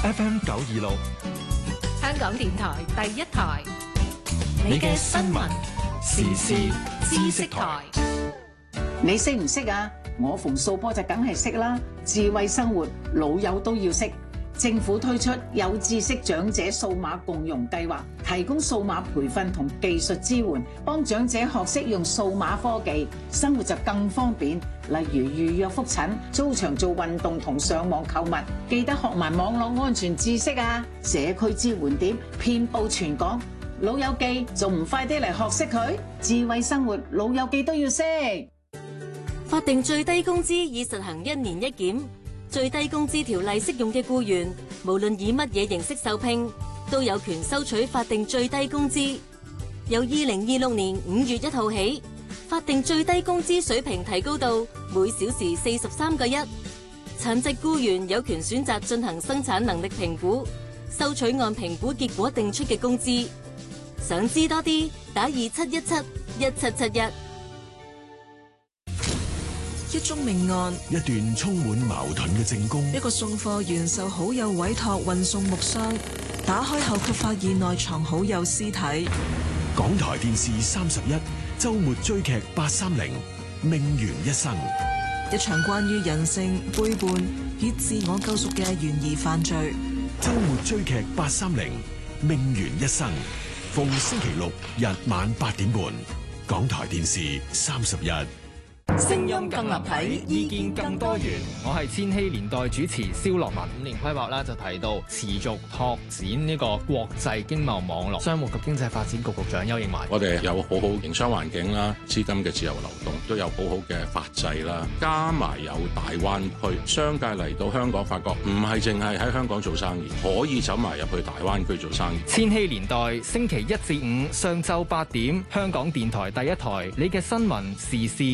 FM 926， 香港電台第一台，你嘅新聞時事知識台。 你識唔識啊？我馮素波就梗係識啦。智慧生活，老友都要識。政府推出有知識長者數碼共融計劃，提供數碼培訓同技術支援，幫長者學識用數碼科技，生活就更方便。例如預約覆診、租場做運動同上網購物，記得學埋網絡安全知識啊！社區支援點遍佈全港，老友記仲唔快啲嚟學識佢？智慧生活，老友記都要識。 法定最低工資已實行1年1檢。最低工資條例適用嘅僱員，無論以乜嘢形式受聘，都有權收取法定最低工資。由2026年5月1號起，法定最低工資水平提高到每小時43個1。殘疾僱員有權選擇進行生產能力評估，收取按評估結果定出嘅工資。想知多啲，打27171771。 一宗命案， 一段充滿矛盾嘅證供， 一個送貨員受好友委託運送木箱，打開後卻發現內藏好友屍體。 港台電視31周末追劇830命懸一生， 一場關於人性背叛與自我救贖嘅懸疑犯罪。 周末追劇830命懸一生，逢星期六日晚8點半，港台電視31。 聲音更立體，意見更多元。我係千禧年代主持蕭樂文。5年規劃啦，就提到持續拓展呢個國際經貿網絡。商務及經濟發展局局長邱應華， 我哋有好好營商環境啦，資金嘅自由流動，都有好好嘅法制啦，加埋有大灣區，商界嚟到香港發覺唔係淨係喺香港做生意，可以走埋入去大灣區做生意。 千禧年代星期1至5上晝8點，香港電台第一台，你嘅新聞時事